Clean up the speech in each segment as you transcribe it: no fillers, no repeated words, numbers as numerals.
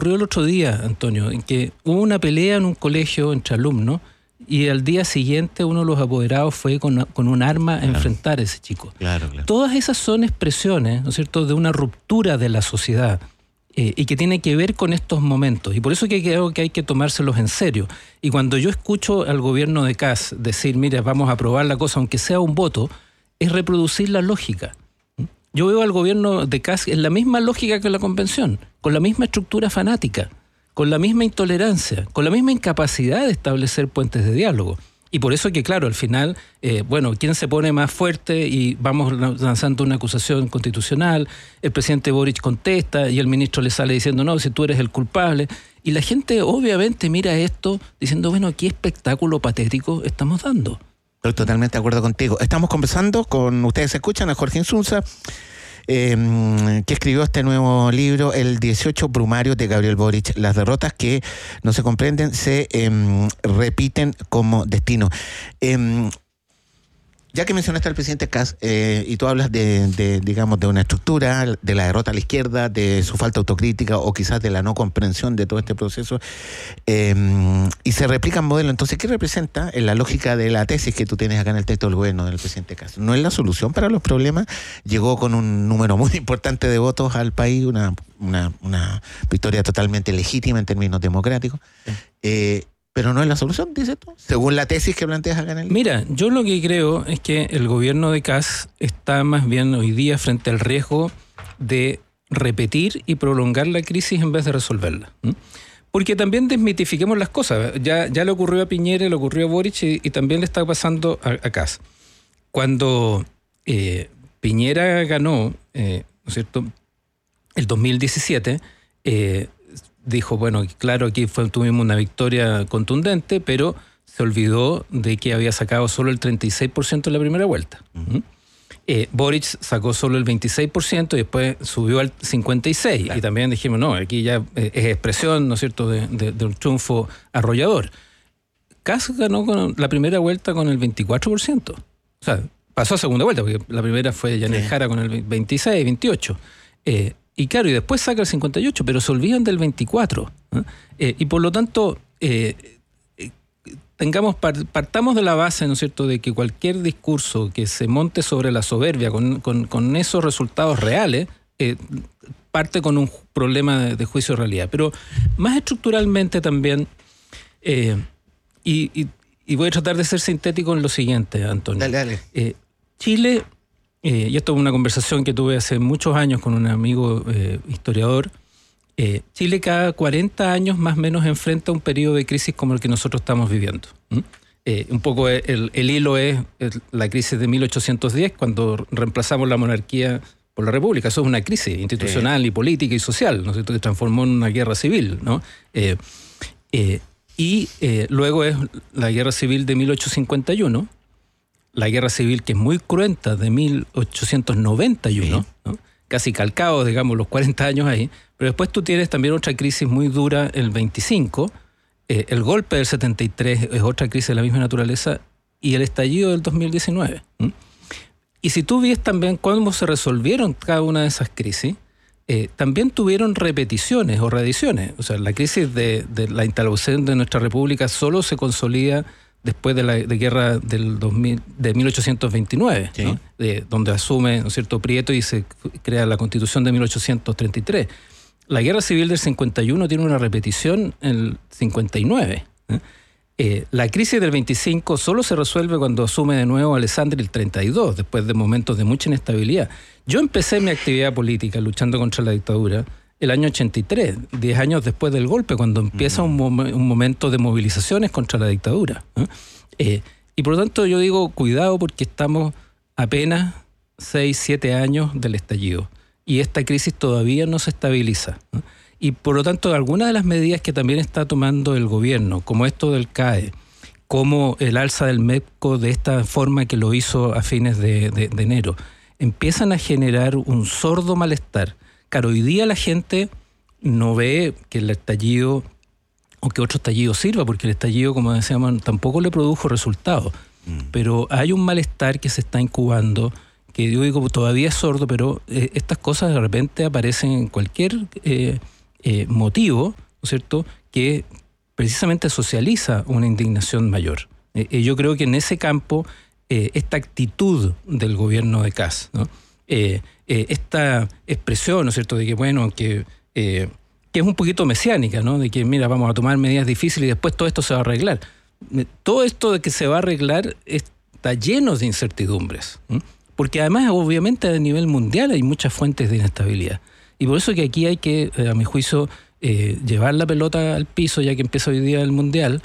ocurrió el otro día, Antonio, en que hubo una pelea en un colegio entre alumnos y al día siguiente uno de los apoderados fue con un arma a enfrentar a ese chico. Claro. Todas esas son expresiones, ¿no es cierto?, de una ruptura de la sociedad y que tiene que ver con estos momentos. Y por eso que creo que hay que tomárselos en serio. Y cuando yo escucho al gobierno de Kast decir, mira, vamos a aprobar la cosa, aunque sea un voto, es reproducir la lógica. Yo veo al gobierno de Kast en la misma lógica que la convención, con la misma estructura fanática, con la misma intolerancia, con la misma incapacidad de establecer puentes de diálogo. Y por eso que, claro, al final, ¿quién se pone más fuerte? Y vamos lanzando una acusación constitucional, el presidente Boric contesta y el ministro le sale diciendo, no, si tú eres el culpable. Y la gente obviamente mira esto diciendo, bueno, ¿qué espectáculo patético estamos dando? Estoy totalmente de acuerdo contigo. Estamos conversando con, ustedes escuchan, a Jorge Insunza, que escribió este nuevo libro, El 18 Brumario de Gabriel Boric. Las derrotas que no se comprenden se repiten como destino. Ya que mencionaste al presidente Kast, y tú hablas digamos, de una estructura, de la derrota a la izquierda, de su falta de autocrítica o quizás de la no comprensión de todo este proceso, y se replican modelos. Entonces, ¿qué representa en la lógica de la tesis que tú tienes acá en el texto del gobierno del presidente Kast? ¿No es la solución para los problemas? Llegó con un número muy importante de votos al país, una victoria totalmente legítima en términos democráticos. Pero no es la solución, dices tú, según la tesis que planteas acá en el libro. Mira, yo lo que creo es que el gobierno de Kast está más bien hoy día frente al riesgo de repetir y prolongar la crisis en vez de resolverla. Porque también desmitifiquemos las cosas. Ya le ocurrió a Piñera, le ocurrió a Boric y también le está pasando a Kast. Cuando Piñera ganó, ¿no es cierto?, el 2017, dijo, bueno, claro, aquí tuvimos una victoria contundente, pero se olvidó de que había sacado solo el 36% en la primera vuelta. Boric sacó solo el 26% y después subió al 56%. Claro. Y también dijimos, no, aquí ya es expresión, ¿no es cierto?, de un triunfo arrollador. Kast ganó con la primera vuelta con el 24%. O sea, pasó a segunda vuelta, porque la primera fue Yanel Jara con el 26, 28%. Y claro, y después saca el 58%, pero se olvidan del 24%. Y por lo tanto, partamos de la base, ¿no es cierto?, de que cualquier discurso que se monte sobre la soberbia con esos resultados reales, parte con un problema de juicio de realidad. Pero más estructuralmente también, y voy a tratar de ser sintético en lo siguiente, Antonio. Dale. Chile... y esto es una conversación que tuve hace muchos años con un amigo historiador. Chile cada 40 años más o menos enfrenta un periodo de crisis como el que nosotros estamos viviendo. Un poco el hilo es la crisis de 1810, cuando reemplazamos la monarquía por la república. Eso es una crisis institucional y política y social, ¿no es cierto?, que transformó en una guerra civil, ¿no? Luego es la guerra civil de 1851, la guerra civil que es muy cruenta de 1891, ¿no?, casi calcado, digamos, los 40 años ahí, pero después tú tienes también otra crisis muy dura, el 25, el golpe del 73 es otra crisis de la misma naturaleza, y el estallido del 2019. Y si tú ves también cómo se resolvieron cada una de esas crisis, también tuvieron repeticiones o reediciones. O sea, la crisis de la instalación de nuestra república solo se consolida después de la guerra de 1829, ¿no?, donde asume, ¿no es cierto?, Prieto y se crea la Constitución de 1833. La guerra civil del 51 tiene una repetición en el 59. La crisis del 25 solo se resuelve cuando asume de nuevo Alessandri el 32, después de momentos de mucha inestabilidad. Yo empecé mi actividad política luchando contra la dictadura el año 83, 10 años después del golpe, cuando empieza un momento de movilizaciones contra la dictadura. Y por lo tanto yo digo, cuidado, porque estamos apenas 6, 7 años del estallido y esta crisis todavía no se estabiliza. Y por lo tanto, algunas de las medidas que también está tomando el gobierno, como esto del CAE, como el alza del MEPCO de esta forma que lo hizo a fines de enero, empiezan a generar un sordo malestar. Claro, hoy día la gente no ve que el estallido o que otro estallido sirva, porque el estallido, como decíamos, tampoco le produjo resultados. Pero hay un malestar que se está incubando, que yo digo todavía es sordo, pero estas cosas de repente aparecen en cualquier motivo, ¿no es cierto?, que precisamente socializa una indignación mayor. Yo creo que en ese campo esta actitud del gobierno de Kast, ¿no?, esta expresión, ¿no es cierto?, de que bueno, que es un poquito mesiánica, ¿no?, de que mira, vamos a tomar medidas difíciles y después todo esto se va a arreglar. Todo esto de que se va a arreglar está lleno de incertidumbres, ¿no?, porque además obviamente a nivel mundial hay muchas fuentes de inestabilidad. Y por eso que aquí hay que, a mi juicio, llevar la pelota al piso, ya que empieza hoy día el Mundial,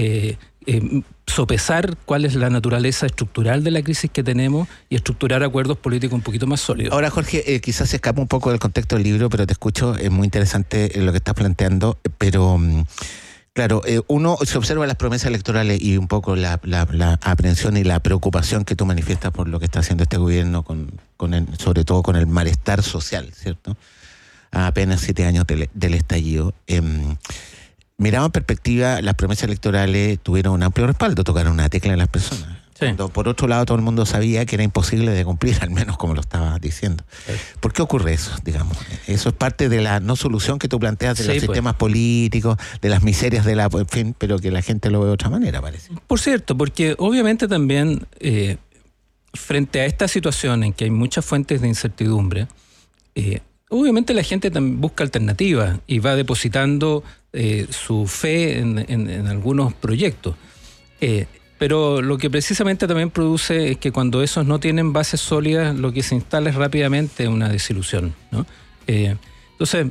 sopesar cuál es la naturaleza estructural de la crisis que tenemos y estructurar acuerdos políticos un poquito más sólidos. Ahora, Jorge, quizás se escapa un poco del contexto del libro, pero te escucho, es muy interesante lo que estás planteando, pero claro, uno se observa las promesas electorales y un poco la aprehensión y la preocupación que tú manifiestas por lo que está haciendo este gobierno, sobre todo con el malestar social, ¿cierto?, a apenas 7 años del estallido. Mirado en perspectiva, las promesas electorales tuvieron un amplio respaldo, tocaron una tecla de las personas. Sí. Cuando, por otro lado, todo el mundo sabía que era imposible de cumplir, al menos como lo estaba diciendo. Sí. ¿Por qué ocurre eso, digamos? Eso es parte de la no solución que tú planteas de los sistemas políticos, de las miserias de en fin, pero que la gente lo ve de otra manera, parece. Por cierto, porque obviamente también frente a esta situación en que hay muchas fuentes de incertidumbre, obviamente la gente también busca alternativas y va depositando su fe en algunos proyectos. Pero lo que precisamente también produce es que cuando esos no tienen bases sólidas, lo que se instala es rápidamente una desilusión, ¿no? Entonces,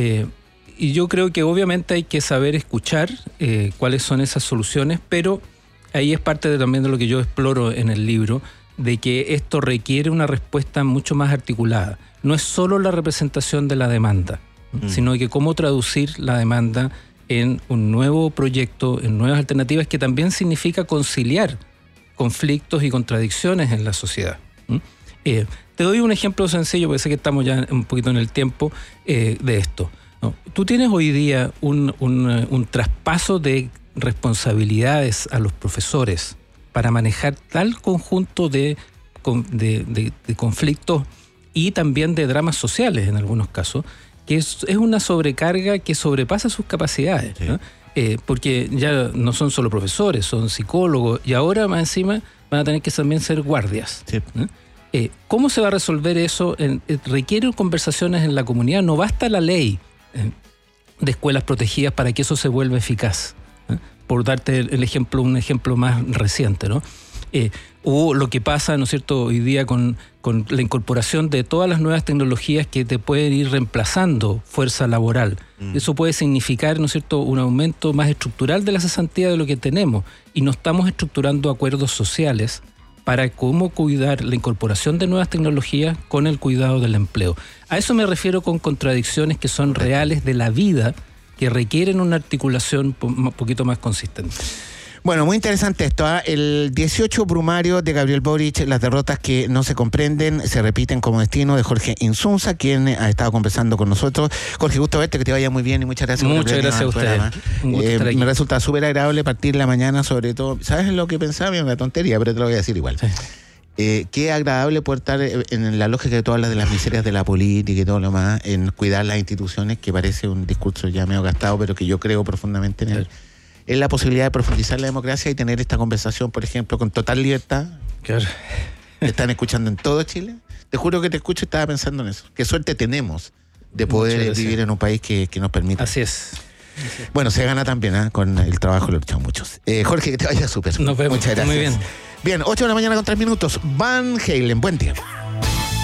y yo creo que obviamente hay que saber escuchar cuáles son esas soluciones, pero ahí es parte también de lo que yo exploro en el libro, de que esto requiere una respuesta mucho más articulada. No es solo la representación de la demanda, sino que cómo traducir la demanda en un nuevo proyecto, en nuevas alternativas, que también significa conciliar conflictos y contradicciones en la sociedad. Te doy un ejemplo sencillo, porque sé que estamos ya un poquito en el tiempo de esto, ¿no? Tú tienes hoy día un traspaso de responsabilidades a los profesores para manejar tal conjunto de conflictos y también de dramas sociales en algunos casos, que es una sobrecarga que sobrepasa sus capacidades, ¿no? Porque ya no son solo profesores, son psicólogos y ahora más encima van a tener que también ser guardias, ¿no? ¿Cómo se va a resolver eso? Requiere conversaciones en la comunidad, no basta la ley de escuelas protegidas para que eso se vuelva eficaz, ¿no? Por darte un ejemplo más reciente, ¿no? O lo que pasa, ¿no es cierto?, hoy día con la incorporación de todas las nuevas tecnologías que te pueden ir reemplazando fuerza laboral. Eso puede significar, ¿no es cierto?, un aumento más estructural de la cesantía de lo que tenemos, y no estamos estructurando acuerdos sociales para cómo cuidar la incorporación de nuevas tecnologías con el cuidado del empleo. A eso me refiero con contradicciones que son reales de la vida, que requieren una articulación un poquito más consistente. Bueno, muy interesante esto, ¿eh? El 18 Brumario de Gabriel Boric, las derrotas que no se comprenden, se repiten como destino, de Jorge Insunza, quien ha estado conversando con nosotros. Jorge, gusto verte, que te vaya muy bien y muchas gracias. Muchas gracias a usted. Me resulta súper agradable partir la mañana, sobre todo, ¿sabes lo que pensaba? Una tontería, pero te lo voy a decir igual. Sí. Qué agradable poder estar en la lógica que tú hablas de las miserias de la política y todo lo demás, en cuidar las instituciones, que parece un discurso ya medio gastado, pero que yo creo profundamente en él. Es la posibilidad de profundizar la democracia y tener esta conversación, por ejemplo, con total libertad. Claro. Te están escuchando en todo Chile. Te juro que te escucho y estaba pensando en eso. Qué suerte tenemos de poder vivir en un país que nos permita. Así es. Bueno, se gana también, ¿eh? Con el trabajo lo luchan muchos. Jorge, que te vaya súper. Nos vemos. Muchas gracias. Muy bien. Bien, 8 de la mañana con 3 minutos. Van Halen, buen día.